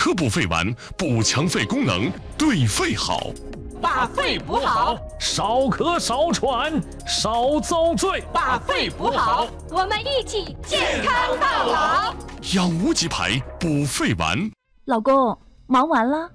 颗补肺丸，补强肺功能，对肺好。 把肺补好， 少咳少喘，少遭罪。 把肺补好， 我们一起健康到老。 养无极牌补肺丸。 老公，忙完了？